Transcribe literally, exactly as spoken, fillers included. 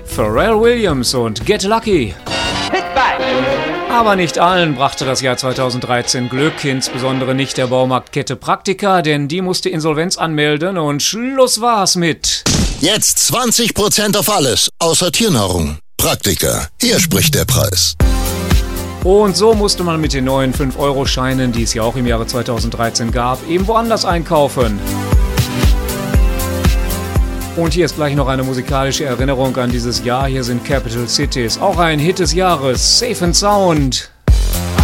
Pharrell Williams und Get Lucky. Aber nicht allen brachte das Jahr zweitausenddreizehn Glück, insbesondere nicht der Baumarktkette Praktika, denn die musste Insolvenz anmelden und Schluss war's mit. Jetzt zwanzig Prozent auf alles, außer Tiernahrung. Praktika, hier spricht der Preis. Und so musste man mit den neuen fünf Euro Scheinen, die es ja auch im Jahre zweitausenddreizehn gab, eben woanders einkaufen. Und hier ist gleich noch eine musikalische Erinnerung an dieses Jahr. Hier sind Capital Cities, auch ein Hit des Jahres, Safe and Sound.